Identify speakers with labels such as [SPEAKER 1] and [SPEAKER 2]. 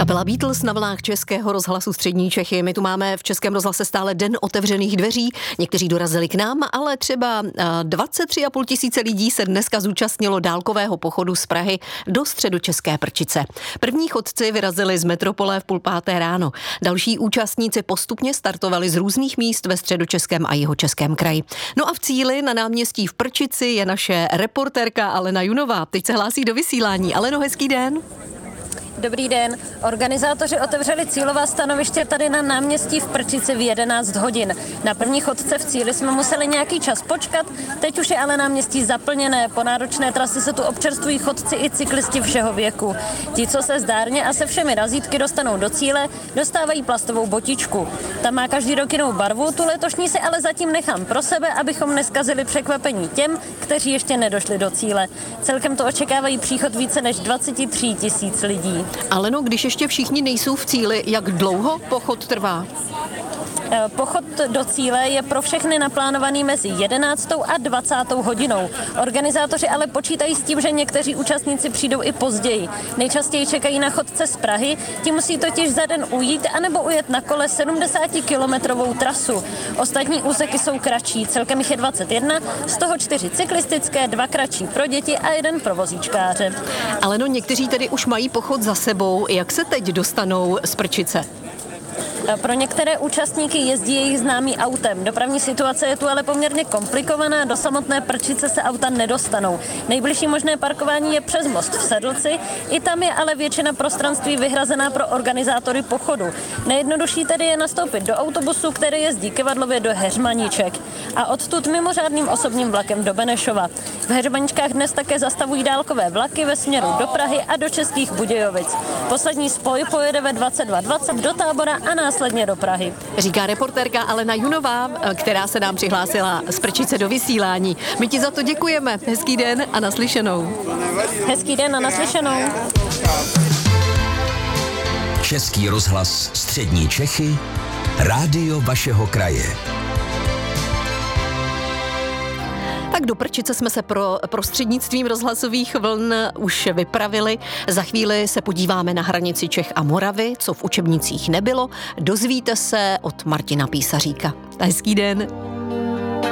[SPEAKER 1] Kapela Beatles na vlnách Českého rozhlasu Střední Čechy. My tu máme v Českém rozhlase stále den otevřených dveří. Někteří dorazili k nám, ale třeba 23,5 tisíce lidí se dneska zúčastnilo dálkového pochodu z Prahy do středočeské Prčice. První chodci vyrazili z metropole v 5:30 ráno. Další účastníci postupně startovali z různých míst ve středočeském a jihočeském kraji. No a v cíli na náměstí v Prčici je naše reportérka Alena Junová. Teď se hlásí do vysílání. Aleno, hezký den.
[SPEAKER 2] Dobrý den. Organizátoři otevřeli cílová stanoviště tady na náměstí v Prčici v 11 hodin. Na první chodce v cíli jsme museli nějaký čas počkat, teď už je ale náměstí zaplněné. Po náročné trasy se tu občerstvují chodci i cyklisti všeho věku. Ti, co se zdárně a se všemi razítky dostanou do cíle, dostávají plastovou botičku. Ta má každý rok jinou barvu, tu letošní si ale zatím nechám pro sebe, abychom neskazili překvapení těm, kteří ještě nedošli do cíle. Celkem to očekávají příchod více než 23 tisíc lidí.
[SPEAKER 1] Ale no, když ještě všichni nejsou v cíli, jak dlouho pochod trvá?
[SPEAKER 2] Pochod do cíle je pro všechny naplánovaný mezi 11. a 20. hodinou. Organizátoři ale počítají s tím, že někteří účastníci přijdou i později. Nejčastěji čekají na chodce z Prahy, ti musí totiž za den ujít anebo ujet na kole 70-kilometrovou trasu. Ostatní úseky jsou kratší, celkem jich je 21, z toho 4 cyklistické, 2 kratší pro děti a 1 pro vozíčkáře.
[SPEAKER 1] Ale no, někteří tedy už mají pochod za sebou. Jak se teď dostanou z Prčice?
[SPEAKER 2] Pro některé účastníky jezdí jejich známý autem. Dopravní situace je tu ale poměrně komplikovaná, do samotné Prčice se auta nedostanou. Nejbližší možné parkování je přes most v Sedlci, i tam je ale většina prostranství vyhrazená pro organizátory pochodu. Nejjednodušší tedy je nastoupit do autobusu, který jezdí Kevadlově do Heřmaniček a odtud mimořádným osobním vlakem do Benešova. V Heřmaničkách dnes také zastavují dálkové vlaky ve směru do Prahy a do Českých Budějovic. Poslední spoj pojede ve 22:20 do Tábora a následně do Prahy.
[SPEAKER 1] Říká reportérka Alena Junová, která se nám přihlásila z Prčice do vysílání. My ti za to děkujeme. Hezký den a naslyšenou.
[SPEAKER 2] Hezký den a naslyšenou.
[SPEAKER 3] Český rozhlas Střední Čechy, rádio vašeho kraje.
[SPEAKER 1] Tak do Prčice jsme se prostřednictvím rozhlasových vln už vypravili. Za chvíli se podíváme na hranici Čech a Moravy, co v učebnicích nebylo. Dozvíte se od Martina Písaříka. Hezký den.